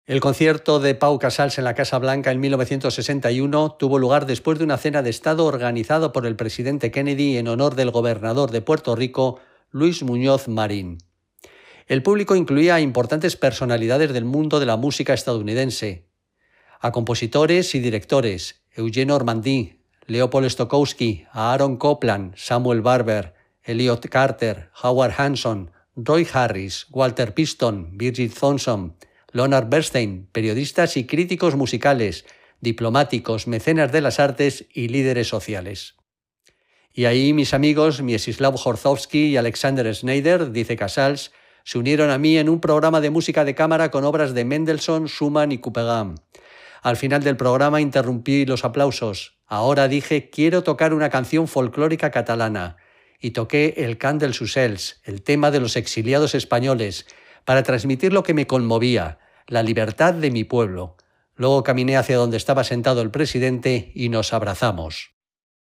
El concierto de Pau Casals en la Casa Blanca en 1961 tuvo lugar después de una cena de Estado organizado por el presidente Kennedy en honor del gobernador de Puerto Rico, Luis Muñoz Marín. El público incluía a importantes personalidades del mundo de la música estadounidense, a compositores y directores, Eugene Ormandy, Leopold Stokowski, a Aaron Copland, Samuel Barber, Elliot Carter, Howard Hanson, Roy Harris, Walter Piston, Birgit Thomson, Leonard Bernstein, periodistas y críticos musicales, diplomáticos, mecenas de las artes y líderes sociales. Y ahí mis amigos Mieczysław Horszowski y Alexander Schneider, dice Casals, se unieron a mí en un programa de música de cámara con obras de Mendelssohn, Schumann y Couperin. Al final del programa interrumpí los aplausos. Ahora dije, quiero tocar una canción folclórica catalana. Y toqué el cant dels ocells, el tema de los exiliados españoles, para transmitir lo que me conmovía, la libertad de mi pueblo. Luego caminé hacia donde estaba sentado el presidente y nos abrazamos.